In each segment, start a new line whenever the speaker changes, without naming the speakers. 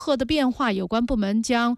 何的变化，有关部门将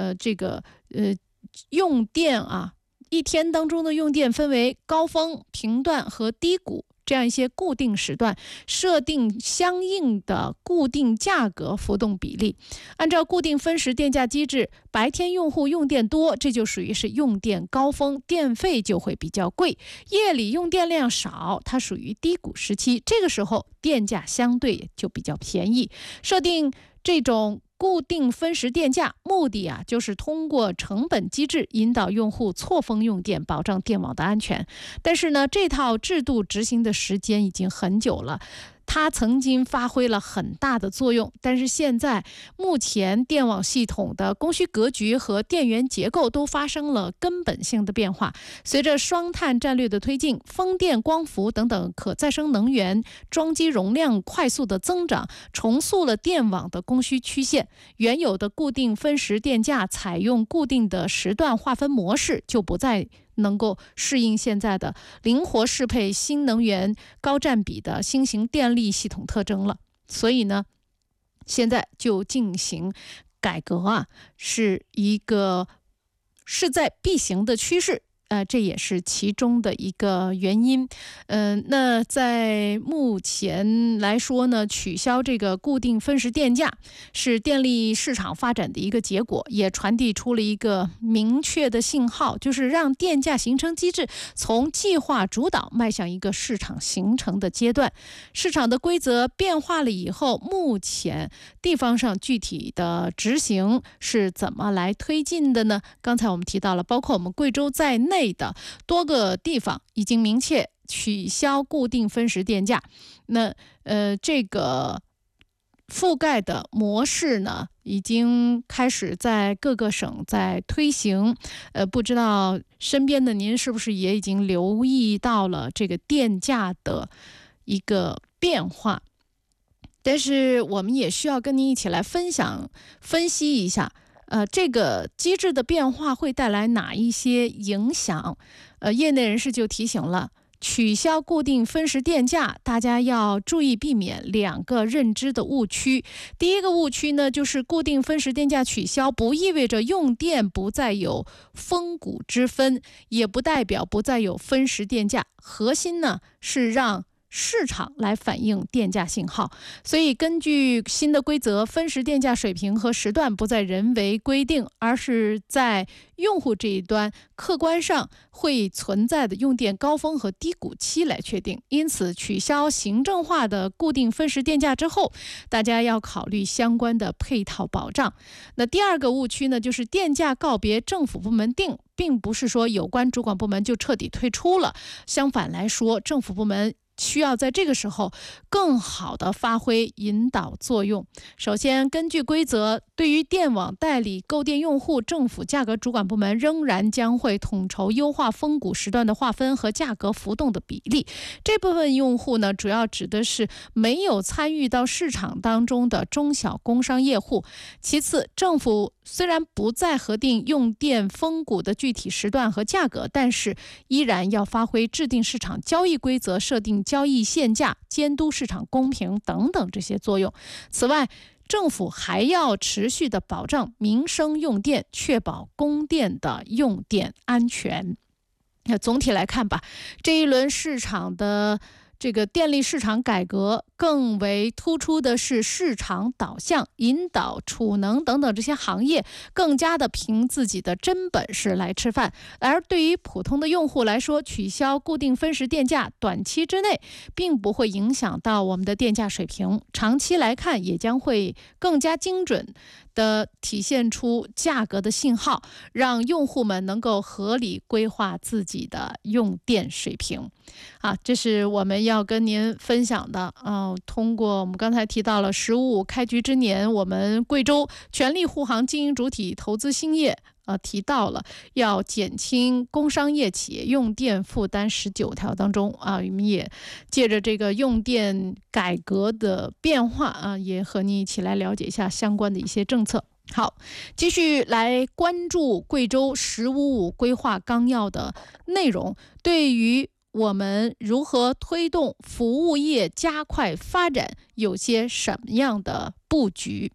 用电一天当中的用电分为高峰、频段和低谷这样一些固定时段，设定相应的固定价格浮动比例。按照固定分时电价机制，白天用户用电多，这就属于是用电高峰，电费就会比较贵；夜里用电量少，它属于低谷时期，这个时候电价相对就比较便宜。设定这种固定分时电价，目的就是通过成本机制引导用户错峰用电，保障电网的安全。但是呢，这套制度执行的时间已经很久了，它曾经发挥了很大的作用，但是目前电网系统的供需格局和电源结构都发生了根本性的变化。随着双碳战略的推进，风电、光伏等等可再生能源装机容量快速的增长，重塑了电网的供需曲线。原有的固定分时电价采用固定的时段划分模式，就不再能够适应现在的灵活适配新能源高占比的新型电力系统特征了。所以呢，现在就进行改革是一个势在必行的趋势。这也是其中的一个原因。那在目前来说呢，取消这个固定分时电价是电力市场发展的一个结果，也传递出了一个明确的信号，就是让电价形成机制从计划主导迈向一个市场形成的阶段。市场的规则变化了以后，目前地方上具体的执行是怎么来推进的呢？刚才我们提到了，包括我们贵州在内的多个地方已经明确取消固定分时电价。那这个覆盖的模式呢，已经开始在各个省在推行。不知道身边的您是不是也已经留意到了这个电价的一个变化？但是我们也需要跟您一起来分析一下。这个机制的变化会带来哪一些影响？业内人士就提醒了，取消固定分时电价，大家要注意避免两个认知的误区。第一个误区呢，就是固定分时电价取消不意味着用电不再有峰谷之分，也不代表不再有分时电价。核心呢是让市场来反映电价信号。所以根据新的规则，分时电价水平和时段不再人为规定，而是在用户这一端客观上会存在的用电高峰和低谷期来确定。因此，取消行政化的固定分时电价之后，大家要考虑相关的配套保障。那第二个误区呢，就是电价告别政府部门定，并不是说有关主管部门就彻底退出了。相反来说，政府部门需要在这个时候更好地发挥引导作用。首先，根据规则，对于电网代理购电用户，政府价格主管部门仍然将会统筹优化峰谷时段的划分和价格浮动的比例。这部分用户呢，主要指的是没有参与到市场当中的中小工商业户。其次，政府虽然不再核定用电峰谷的具体时段和价格，但是依然要发挥制定市场交易规则、设定交易限价、监督市场公平等等这些作用。此外，政府还要持续的保障民生用电，确保供电的用电安全。那总体来看吧，这一轮市场的这个电力市场改革更为突出的是市场导向，引导储能等等这些行业更加的凭自己的真本事来吃饭。而对于普通的用户来说，取消固定分时电价短期之内并不会影响到我们的电价水平，长期来看也将会更加精准的体现出价格的信号，让用户们能够合理规划自己的用电水平。这是我们要跟您分享的。通过我们刚才提到了“15开局之年”，我们贵州全力护航经营主体投资兴业，提到了要减轻工商业企业用电负担19条当中我们也借着这个用电改革的变化也和你一起来了解一下相关的一些政策。好，继续来关注贵州“15规划纲要”的内容，对于我们如何推动服务业加快发展有些什么样的布局？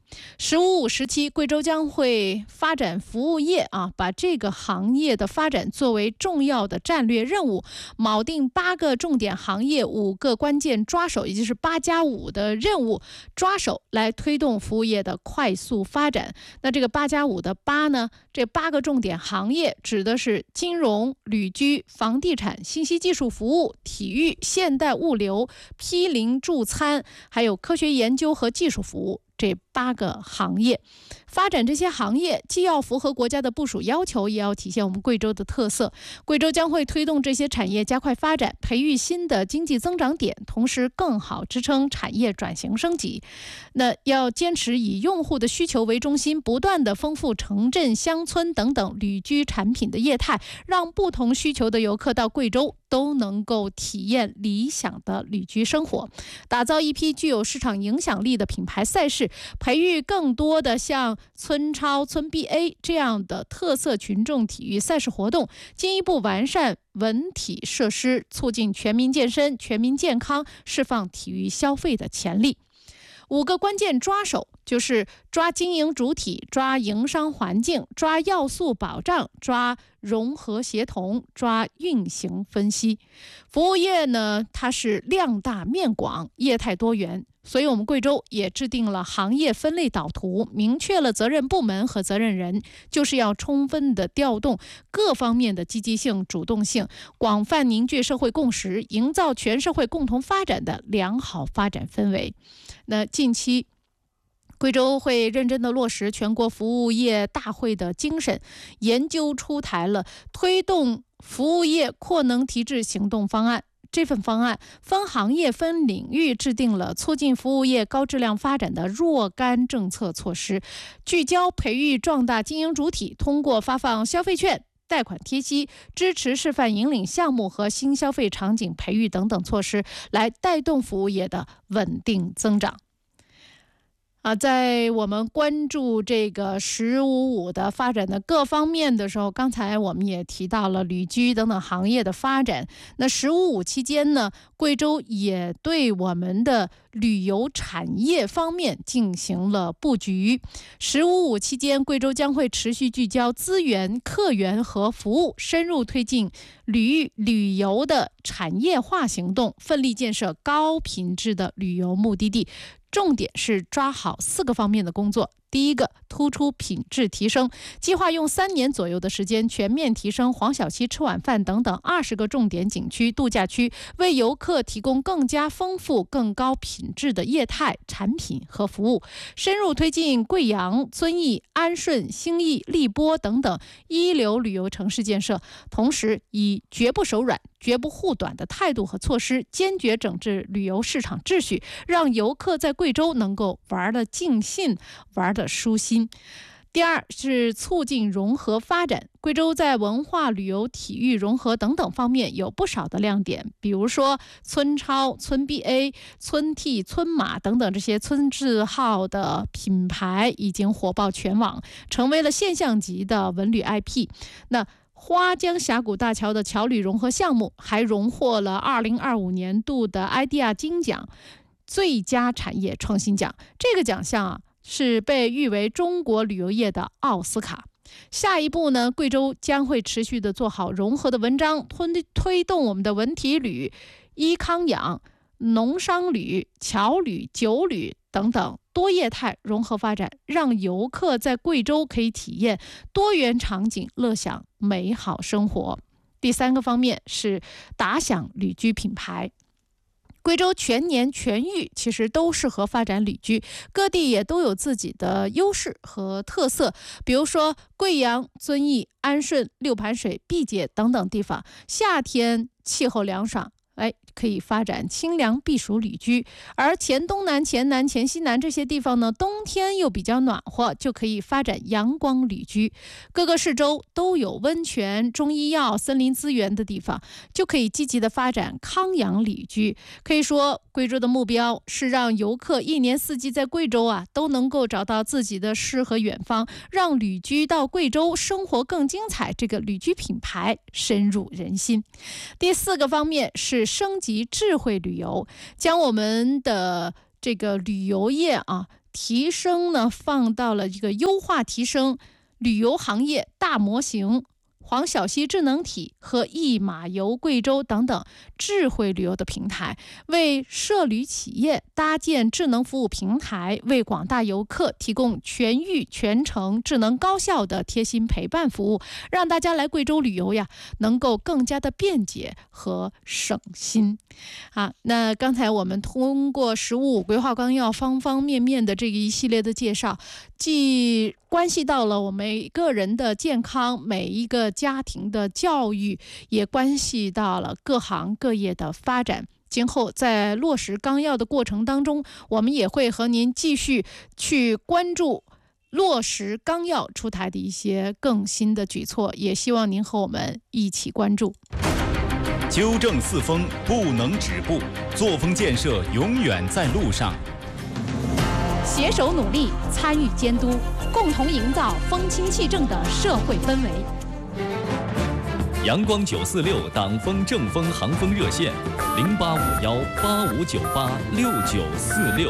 “15+5”时期，贵州将会发展服务业把这个行业的发展作为重要的战略任务，铆定8个重点行业、5个关键抓手，也就是8+5的任务抓手，来推动服务业的快速发展。那这个8+5的8呢，这8个重点行业指的是金融、旅居、房地产、信息技术服务、体育、现代物流、批零助餐，还有科学研究和技术服务。这8个行业，发展这些行业既要符合国家的部署要求，也要体现我们贵州的特色。贵州将会推动这些产业加快发展，培育新的经济增长点，同时更好支撑产业转型升级。那要坚持以用户的需求为中心，不断的丰富城镇、乡村等等旅居产品的业态，让不同需求的游客到贵州都能够体验理想的旅居生活，打造一批具有市场影响力的品牌赛事，培育更多的像村超、村 BA 这样的特色群众体育赛事活动，进一步完善文体设施，促进全民健身、全民健康，释放体育消费的潜力。5个关键抓手就是抓经营主体、抓营商环境、抓要素保障、抓融合协同、抓运行分析。服务业呢，它是量大面广，业态多元，所以我们贵州也制定了行业分类导图，明确了责任部门和责任人，就是要充分的调动各方面的积极性、主动性，广泛凝聚社会共识，营造全社会共同发展的良好发展氛围。那近期贵州会认真地落实全国服务业大会的精神，研究出台了推动服务业扩能提质行动方案。这份方案分行业分领域制定了促进服务业高质量发展的若干政策措施，聚焦培育壮大经营主体，通过发放消费券、贷款贴息、支持示范引领项目和新消费场景培育等等措施，来带动服务业的稳定增长。在我们关注这个“15+5”的发展的各方面的时候，刚才我们也提到了旅居等等行业的发展。那“15+5”期间呢，贵州也对我们的旅游产业方面进行了布局。“15+5”期间，贵州将会持续聚焦资源、客源和服务，深入推进旅游的产业化行动，奋力建设高品质的旅游目的地。重点是抓好4个方面的工作。第一个，突出品质提升，计划用3年左右的时间，全面提升黄小溪吃晚饭等等20个重点景区、度假区，为游客提供更加丰富、更高品质的业态、产品和服务。深入推进贵阳、遵义、安顺、兴义、荔波等等一流旅游城市建设，同时以绝不手软、绝不护短的态度和措施，坚决整治旅游市场秩序，让游客在贵州能够玩得尽兴、玩得舒心。第二是促进融合发展，贵州在文化、旅游、体育融合等等方面有不少的亮点，比如说村超、村 BA、村 T、村马等等这些村字号的品牌已经火爆全网，成为了现象级的文旅 IP。那花江峡谷大桥的桥旅融合项目还荣获了2025年度的 IDEA 金奖最佳产业创新奖，这个奖项是被誉为中国旅游业的奥斯卡。下一步呢，贵州将会持续的做好融合的文章，推动我们的文体旅、医康养、农商旅、侨旅、酒旅等等多业态融合发展，让游客在贵州可以体验多元场景，乐享美好生活。第3个方面是打响旅居品牌。贵州全年全域其实都适合发展旅居，各地也都有自己的优势和特色，比如说贵阳、遵义、安顺、六盘水、毕节等等地方，夏天气候凉爽，可以发展清凉避暑旅居，而黔东南、黔南、黔西南这些地方呢，冬天又比较暖和，就可以发展阳光旅居。各个市州都有温泉、中医药、森林资源的地方，就可以积极的发展康养旅居。可以说，贵州的目标是让游客1年4季在贵州都能够找到自己的诗和远方，让旅居到贵州生活更精彩，这个旅居品牌深入人心。第4个方面是升级智慧旅游，将我们的这个旅游业提升呢放到了这个优化提升旅游行业大模型、黄小溪智能体和一马游贵州等等智慧旅游的平台，为涉旅企业搭建智能服务平台，为广大游客提供全域全程智能高效的贴心陪伴服务，让大家来贵州旅游呀能够更加的便捷和省心。那刚才我们通过“十五五”规划纲要方方面面的这一系列的介绍，既关系到了我们每个人的健康，每一个家庭的教育，也关系到了各行各业的发展。今后在落实纲要的过程当中，我们也会和您继续去关注落实纲要出台的一些更新的举措，也希望您和我们一起关注。
纠正四风不能止步，作风建设永远在路上。
携手努力，参与监督，共同营造风清气正的社会氛围。
阳光946党风正风航风热线：085185986946。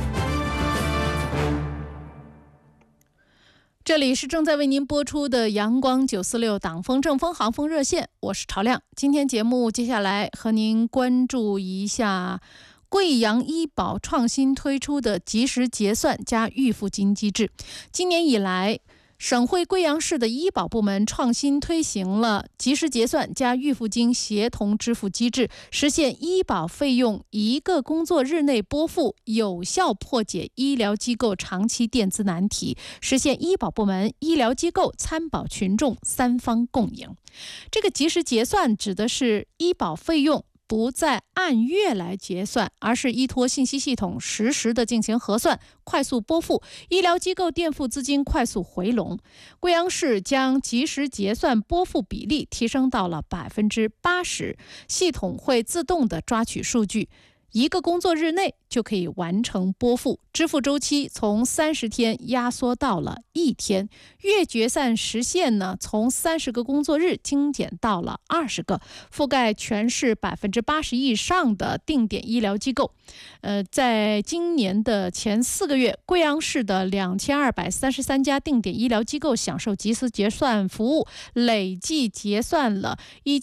这里是正在为您播出的阳光946党风正风航风热线，我是朝亮。今天节目接下来和您关注一下贵阳医保创新推出的及时结算加预付金机制。今年以来，省会贵阳市的医保部门创新推行了及时结算加预付金协同支付机制，实现医保费用1个工作日内拨付，有效破解医疗机构长期垫资难题，实现医保部门、医疗机构、参保群众3方共赢。这个及时结算指的是医保费用不再按月来结算，而是依托信息系统实时的进行核算，快速拨付，医疗机构垫付资金快速回笼。贵阳市将及时结算拨付比例提升到了80%，系统会自动的抓取数据，1个工作日内就可以完成拨付，支付周期从30天压缩到了1天，月结算时限呢从30个工作日精简到了20个，覆盖全市80%以上的定点医疗机构。在今年的前4个月，贵阳市的2233家定点医疗机构享受及时结算服务，累计结算了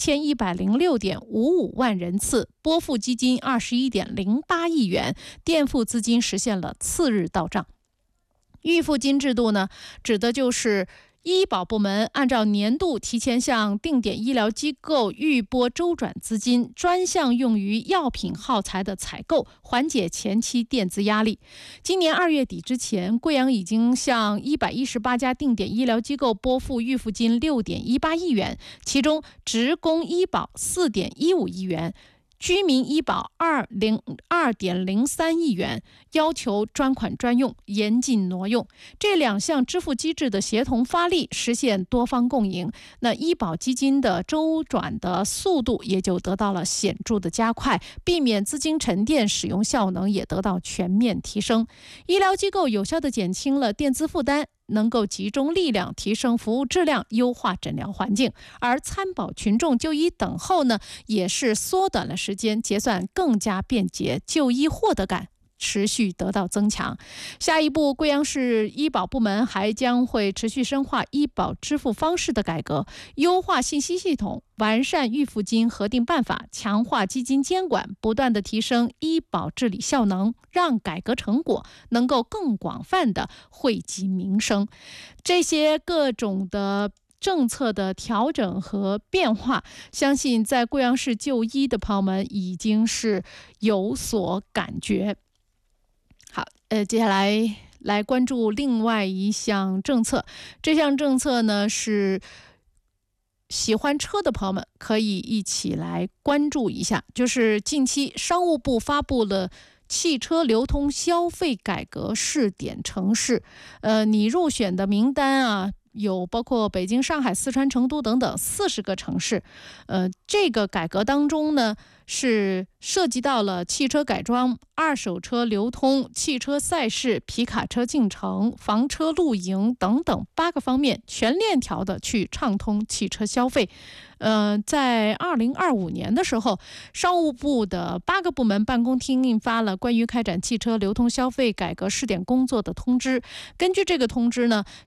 1106.55万人次，拨付基金21.08亿元，垫付资金实现了次日到账。预付金制度呢，指的就是医保部门按照年度提前向定点医疗机构预拨周转资金，专项用于药品耗材的采购，缓解前期垫资压力。今年2月底之前，贵阳已经向118家定点医疗机构拨付预付金6.18亿元，其中职工医保4.15亿元，居民医保2.03亿元，要求专款专用，严禁挪用。这2项支付机制的协同发力，实现多方共赢。那医保基金的周转的速度也就得到了显著的加快，避免资金沉淀，使用效能也得到全面提升。医疗机构有效地减轻了垫资负担，能够集中力量提升服务质量，优化诊疗环境，而参保群众就医等候呢，也是缩短了时间，结算更加便捷，就医获得感持续得到增强。下一步，贵阳市医保部门还将会持续深化医保支付方式的改革，优化信息系统，完善预付金核定办法，强化基金监管，不断的提升医保治理效能，让改革成果能够更广泛的惠及民生。这些各种的政策的调整和变化，相信在贵阳市就医的朋友们已经是有所感觉。好，接下来关注另外一项政策。这项政策呢，是喜欢车的朋友们可以一起来关注一下，就是近期商务部发布了汽车流通消费改革试点城市，你入选的名单啊， 有包括北京、上海、四川、成都等等40个城市。这个改革当中呢，是涉及到了汽车改装、二手车流通、汽车赛事、皮卡车进城、房车露营等等8个方面，全链条的去畅通汽车消费。在2025年的时候，商务部的8个部门办公厅印发了关于开展汽车流通消费改革试点工作的通知。根据这个通知呢，